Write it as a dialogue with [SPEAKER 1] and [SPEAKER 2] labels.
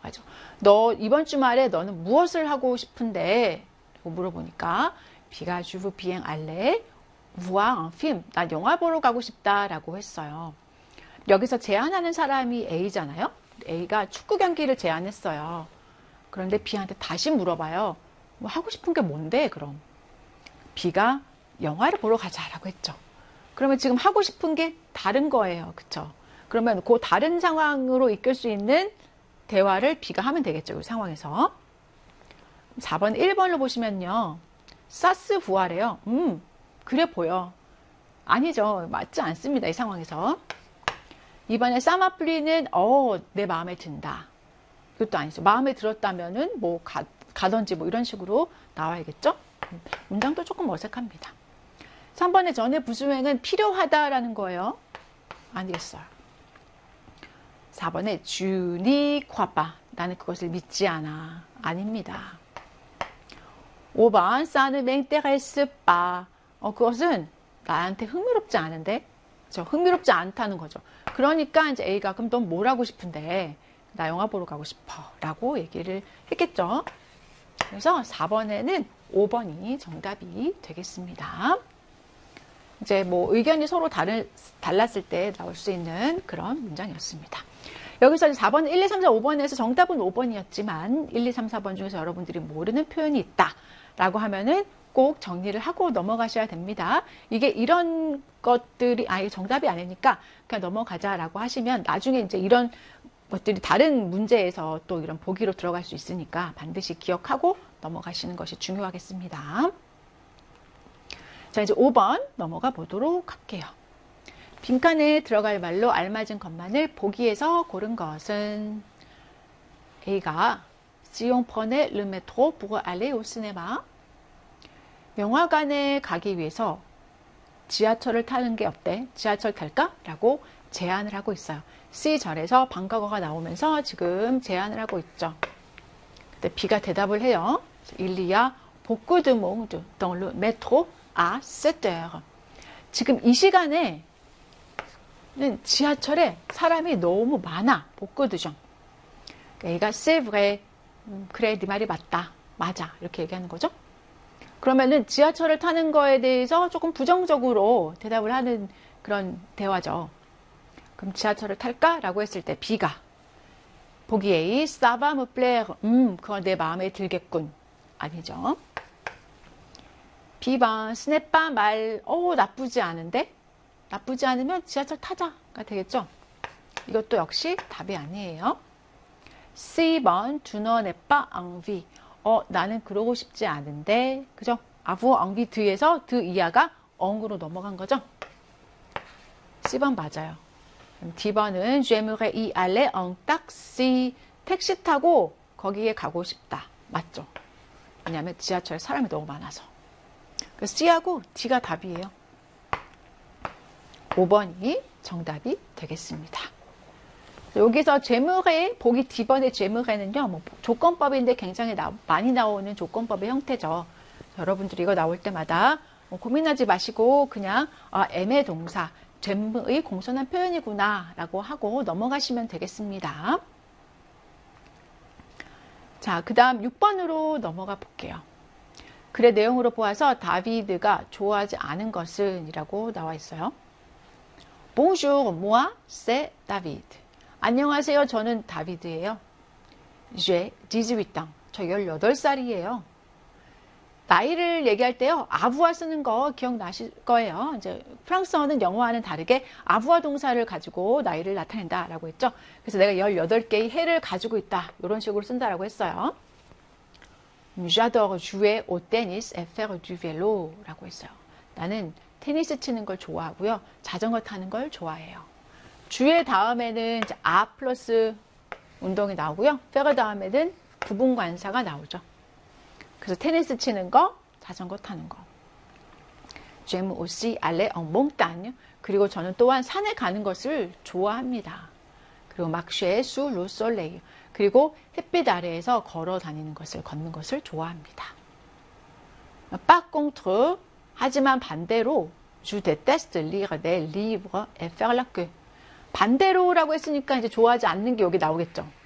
[SPEAKER 1] 하죠. 너 이번 주말에 너는 무엇을 하고 싶은데? 라고 물어보니까 B가 Je veux bien aller voir un film. 난 영화 보러 가고 싶다라고 했어요. 여기서 제안하는 사람이 A잖아요. A가 축구 경기를 제안했어요. 그런데 B한테 다시 물어봐요. 뭐 하고 싶은 게 뭔데 그럼? B가 영화를 보러 가자라고 했죠. 그러면 지금 하고 싶은 게 다른 거예요. 그쵸? 그러면 그 다른 상황으로 이끌 수 있는 대화를 B가 하면 되겠죠. 이 상황에서. 4번, 1번을 보시면요. 사스 부활해요. 그래 보여. 아니죠. 맞지 않습니다. 이 상황에서. 2번에 사마플리는 내 마음에 든다. 그것도 아니죠. 마음에 들었다면은 뭐 가던지 뭐 이런 식으로 나와야겠죠. 문장도 조금 어색합니다. 3번에 전의 부수행은 필요하다라는 거예요. 아니겠어요. 4번에 주니 콰빠. 나는 그것을 믿지 않아. 아닙니다. 5번 사느 맹테레스 빠. 그것은 나한테 흥미롭지 않은데. 그렇죠? 흥미롭지 않다는 거죠. 그러니까 이제 A가 그럼 넌 뭘 하고 싶은데? 나 영화 보러 가고 싶어. 라고 얘기를 했겠죠. 그래서 4번에는 5번이 정답이 되겠습니다. 이제 뭐 의견이 서로 달랐을 때 나올 수 있는 그런 문장이었습니다. 여기서 4번, 1, 2, 3, 4, 5번에서 정답은 5번이었지만 1, 2, 3, 4번 중에서 여러분들이 모르는 표현이 있다 라고 하면은 꼭 정리를 하고 넘어가셔야 됩니다. 이게 이런 것들이 아예 정답이 아니니까 그냥 넘어가자라고 하시면 나중에 이제 이런 것들이 다른 문제에서 또 이런 보기로 들어갈 수 있으니까 반드시 기억하고 넘어가시는 것이 중요하겠습니다. 자, 이제 5번 넘어가 보도록 할게요. 빈칸에 들어갈 말로 알맞은 것만을 보기에서 고른 것은 A가 Si on prenait le métro pour aller au cinéma. 영화관에 가기 위해서 지하철을 타는 게 어때? 지하철 탈까? 라고 제안을 하고 있어요. C절에서 방과거가 나오면서 지금 제안을 하고 있죠. 근데 B가 대답을 해요. Il y a beaucoup de monde dans le métro à 7h. 지금 이 시간에 지하철에 사람이 너무 많아. beaucoup de gens. A가 c'est vrai. 그래, 네 말이 맞다. 맞아. 이렇게 얘기하는 거죠. 그러면은 지하철을 타는 거에 대해서 조금 부정적으로 대답을 하는 그런 대화죠. 그럼 지하철을 탈까? 라고 했을 때 B가 보기 A, ça va me plaire. 그건 내 마음에 들겠군. 아니죠. B번, ce n'est pas mal. 나쁘지 않은데? 나쁘지 않으면 지하철 타자가 되겠죠. 이것도 역시 답이 아니에요. C번, tu n'en as pas envie. 나는 그러고 싶지 않은데, 그죠? avoir envie 뒤에서 드 이하가 엉으로 넘어간 거죠? C번 맞아요. D번은 j'aimerais y aller en taxi. 택시 타고 거기에 가고 싶다. 맞죠? 왜냐하면 지하철에 사람이 너무 많아서. 그래서 C하고 D가 답이에요. 5번이 정답이 되겠습니다. 여기서 제무레, 보기 D번의 제무레는요, 뭐 조건법인데 굉장히 많이 나오는 조건법의 형태죠. 여러분들이 이거 나올 때마다 고민하지 마시고 그냥 M의 동사, 제무의 공손한 표현이구나 라고 하고 넘어가시면 되겠습니다. 자, 그 다음 6번으로 넘어가 볼게요. 글의 내용으로 보아서 다비드가 좋아하지 않은 것은 이라고 나와 있어요. Bonjour, moi, c'est David. 안녕하세요. 저는 다비드예요. J'ai 18 ans. 저 18살이에요. 나이를 얘기할 때요. 아부아 쓰는 거 기억나실 거예요. 이제 프랑스어는 영어와는 다르게 아부아 동사를 가지고 나이를 나타낸다라고 했죠. 그래서 내가 18개의 해를 가지고 있다. 이런 식으로 쓴다라고 했어요. J'adore jouer au tennis et faire du vélo 라고 했어요. 나는 테니스 치는 걸 좋아하고요. 자전거 타는 걸 좋아해요. 주의 다음에는 이제 플러스 운동이 나오고요. faire 다음에는 부분관사가 나오죠. 그래서 테니스 치는 거, 자전거 타는 거. J'aime aussi aller en montagne. 그리고 저는 또한 산에 가는 것을 좋아합니다. 그리고 marcher sous le soleil. 그리고 햇빛 아래에서 걸어 다니는 것을, 걷는 것을 좋아합니다. Par contre, 하지만 반대로, je déteste lire des livres et faire la queue. 반대로라고 했으니까 이제 좋아하지 않는 게 여기 나오겠죠.